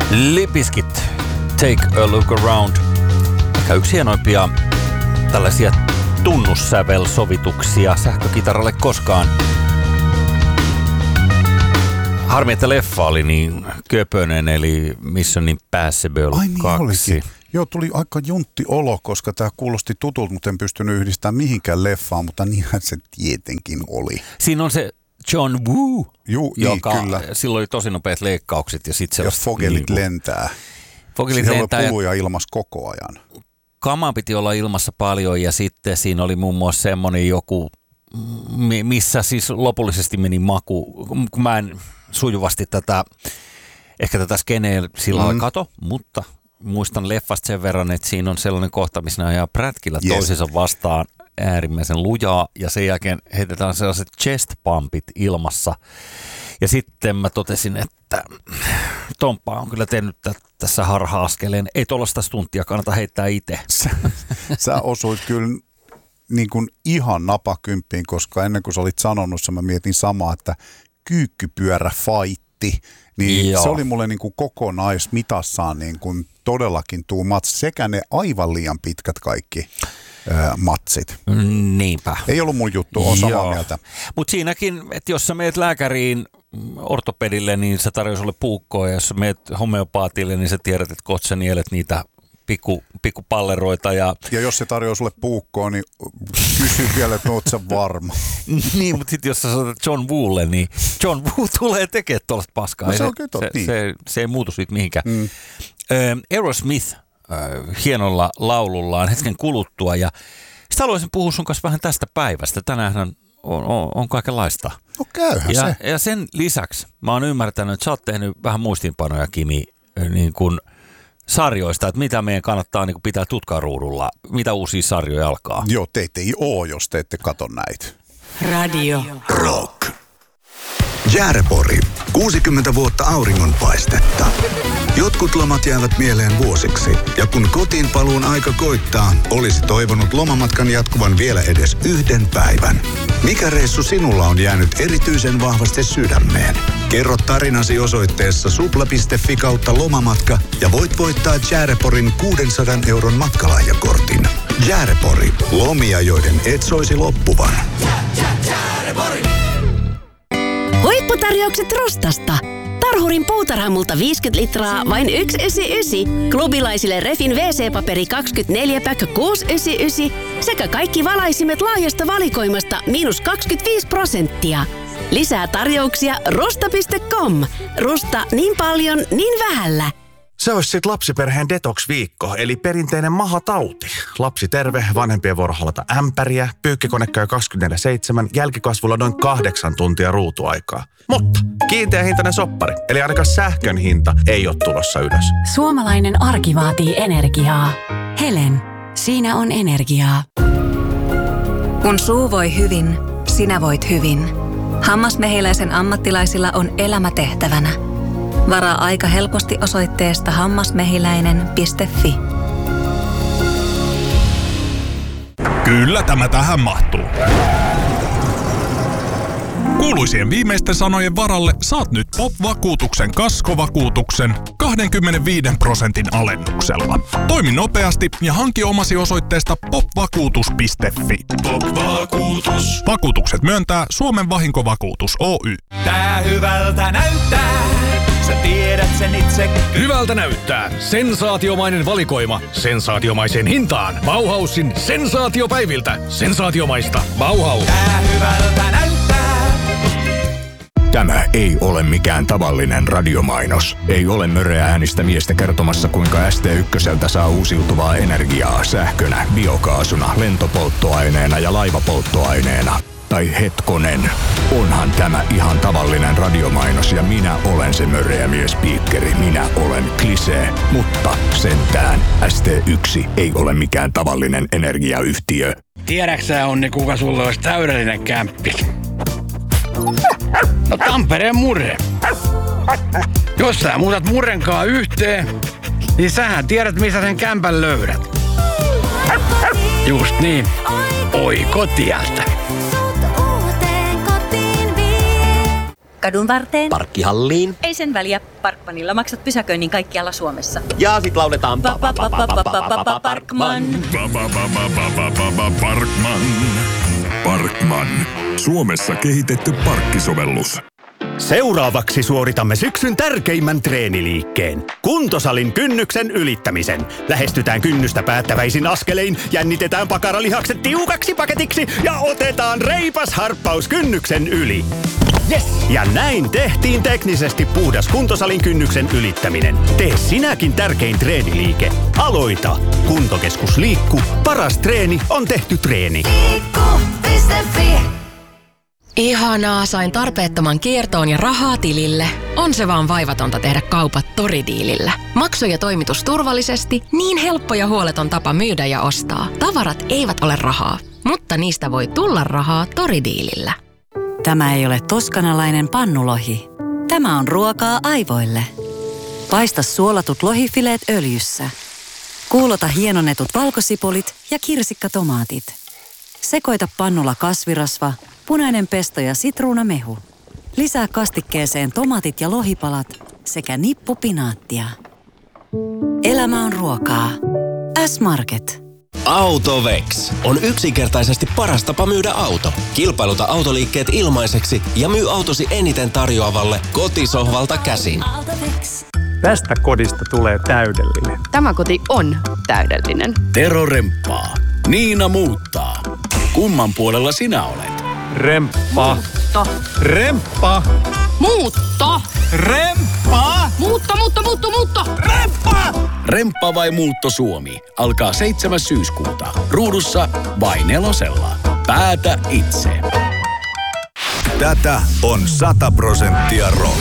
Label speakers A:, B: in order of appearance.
A: Limp Bizkit, Take a Look Around. Ehkä yksi hienoimpia tällaisia tunnussävelsovituksia sähkökitaralle koskaan. Harmi, että leffa oli niin köpönen, eli Mission Impossible 2.
B: Niin joo, tuli aika juntti olo, koska tämä kuulosti tutulta, mutta en pystynyt yhdistämään mihinkään leffaan, mutta niinhän se tietenkin oli.
A: Siinä on se John Woo, joka
B: kyllä.
A: Silloin oli tosi nopeat leikkaukset. Ja
B: fogelit lentää. Siellä oli puluja ilmassa koko ajan.
A: Kamaa piti olla ilmassa paljon ja sitten siinä oli muun muassa semmoinen joku, missä siis lopullisesti meni maku, kun mä en sujuvasti tätä skeneä sillä lailla kato, mutta muistan leffasta sen verran, että siinä on sellainen kohta, missä ne ajaa prätkillä toisensa vastaan äärimmäisen lujaa ja sen jälkeen heitetään sellaiset chest pumpit ilmassa. Ja sitten mä totesin, että Tomppa on kyllä tehnyt tässä harha-askeleen. Ei tuollaista stuntia kannata heittää itse.
B: Sä osuit kyllä niin kuin ihan napakymppiin, koska ennen kuin sä olit sanonut, mä mietin samaa, että kyykkypyöräfaitti, niin joo. Se oli mulle niin kuin kokonaismitassaan niin kuin todellakin too much, sekä ne aivan liian pitkät kaikki matsit.
A: Niinpä.
B: Ei ollut mun juttu, on samaa mieltä.
A: Mutta siinäkin, että jos sä meet lääkäriin ortopedille, niin se tarjoaa sulle puukkoa, ja jos sä meet homeopaatille, niin sä tiedät, että kohta sä nielet niitä pikkupalleroita. Ja jos se tarjoaa sulle puukkoa, niin kysy vielä, että oot sä varma. Niin, mutta sitten jos sä sanotat John Woolle, niin John Woo tulee tekemään tuollaista paskaa.
B: No se on kyllä niin.
A: Se ei muutu siitä mihinkään. Aerosmith hienolla laulullaan hetken kuluttua, ja sitten haluaisin puhua sun kanssa vähän tästä päivästä. Tänäänhän on kaikenlaista.
B: No käyhän se.
A: Ja sen lisäksi mä oon ymmärtänyt, että sä oot tehnyt vähän muistiinpanoja, Kimi, niin kuin sarjoista, että mitä meidän kannattaa niin kuin pitää tutkaa ruudulla, mitä uusia sarjoja alkaa.
B: Joo, teitä ei oo, jos te ette katso näitä.
C: Radio
D: Rock. Jäärepori. 60 vuotta auringonpaistetta. Jotkut lomat jäävät mieleen vuosiksi, ja kun kotiin paluun aika koittaa, olisi toivonut lomamatkan jatkuvan vielä edes yhden päivän. Mikä reissu sinulla on jäänyt erityisen vahvasti sydämeen? Kerro tarinasi osoitteessa supla.fi/lomamatka ja voit voittaa Jääreporin 600 € matkalahjakortin. Jäärepori. Lomia, joiden et soisi loppuvan.
C: Huipputarjoukset Rustasta. Tarhurin puutarhamulta 50 litraa, vain 1,99. Klubilaisille Refin WC-paperi 24-pack 6,99. Sekä kaikki valaisimet laajasta valikoimasta -25%. Lisää tarjouksia rusta.com. Rusta niin paljon, niin vähällä.
E: Se olisi sit lapsiperheen detox-viikko, eli perinteinen mahatauti. Lapsi terve, vanhempien vuoro halata ämpäriä, pyykkikone käy 24/7, jälkikasvulla noin 8 tuntia ruutuaikaa. Mutta kiinteä hintainen soppari, eli ainakaan sähkön hinta ei ole tulossa ylös.
F: Suomalainen arki vaatii energiaa. Helen, siinä on energiaa.
G: Kun suu voi hyvin, sinä voit hyvin. Hammasmehiläisen ammattilaisilla on elämä tehtävänä. Varaa aika helposti osoitteesta hammasmehiläinen.fi.
H: Kyllä tämä tähän mahtuu. Kuuluisien viimeisten sanojen varalle saat nyt POP-vakuutuksen kaskovakuutuksen 25% alennuksella. Toimi nopeasti ja hanki omasi osoitteesta popvakuutus.fi.
I: POP-vakuutus.
H: Vakuutukset myöntää Suomen Vahinkovakuutus Oy.
I: Tää hyvältä näyttää, sä tiedät sen itse.
J: Hyvältä näyttää. Sensaatiomainen valikoima. Sensaatiomaiseen hintaan. Bauhausin sensaatiopäiviltä. Sensaatiomaista. Bauhaus.
I: Tää hyvältä näyttää.
D: Tämä ei ole mikään tavallinen radiomainos. Ei ole möreä äänistä miestä kertomassa, kuinka ST1 saa uusiutuvaa energiaa sähkönä, biokaasuna, lentopolttoaineena ja laivapolttoaineena. Tai hetkonen, onhan tämä ihan tavallinen radiomainos ja minä olen se möreä miespiikkeri. Minä olen Klisee, mutta sentään ST1 ei ole mikään tavallinen energiayhtiö.
K: Tiedäksä, Onni, kuka sulle olisi täydellinen kämppis? No Tampereen Murre. Jos sä muutat Murrenkaan yhteen, niin sähän tiedät, missä sen kämpän löydät. Just niin. Oikotieltä.
L: Kadun varteen.
M: Parkkihalliin.
L: Ei sen väliä. Parkmanilla maksat pysäköinnin kaikkialla Suomessa.
M: Ja sit lauletaan
L: Parkman.
N: Parkman. Parkman. Suomessa kehitetty parkkisovellus.
O: Seuraavaksi suoritamme syksyn tärkeimmän treeniliikkeen. Kuntosalin kynnyksen ylittämisen. Lähestytään kynnystä päättäväisin askelein, jännitetään pakaralihakset tiukaksi paketiksi ja otetaan reipas harppaus kynnyksen yli. Yes! Ja näin tehtiin teknisesti puhdas kuntosalin kynnyksen ylittäminen. Tee sinäkin tärkein treeniliike. Aloita! Kuntokeskus Liikku. Paras treeni on tehty treeni.
P: Liikku.fi. Ihanaa, sain tarpeettoman kiertoon ja rahaa tilille. On se vaan vaivatonta tehdä kaupat Toridiilillä. Maksu ja toimitus turvallisesti, niin helppo ja huoleton tapa myydä ja ostaa. Tavarat eivät ole rahaa, mutta niistä voi tulla rahaa Toridiilillä.
Q: Tämä ei ole toskanalainen pannulohi. Tämä on ruokaa aivoille. Paista suolatut lohifileet öljyssä. Kuulota hienonnetut valkosipulit ja kirsikkatomaatit. Sekoita pannulla kasvirasva, punainen pesto ja sitruunamehu. Lisää kastikkeeseen tomaatit ja lohipalat sekä nippu pinaattia. Elämä on ruokaa. S-Market.
M: Autovex on yksinkertaisesti paras tapa myydä auto. Kilpailuta autoliikkeet ilmaiseksi ja myy autosi eniten tarjoavalle kotisohvalta käsin.
R: Tästä kodista tulee täydellinen.
S: Tämä koti on täydellinen.
T: Tero remppaa. Niina muuttaa. Kumman puolella sinä olet?
R: Remppa.
S: Muutto.
R: Remppa.
S: Muutto.
R: Remppa.
S: Muutto.
R: Remppa.
T: Remppa vai muutto Suomi alkaa 7. syyskuuta. Ruudussa vai 4. Päätä itse.
N: Tätä on 100% rock.